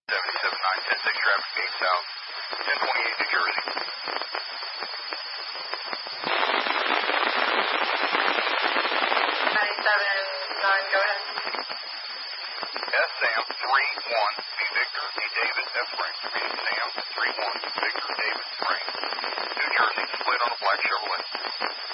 77-9, 10-6 traffic being south, 1028 New Jersey. 97-9, go ahead. Sam 31, B Victor, B David, F Frank. Sam 31, Victor, David, Frank. New Jersey, split on a black Chevrolet.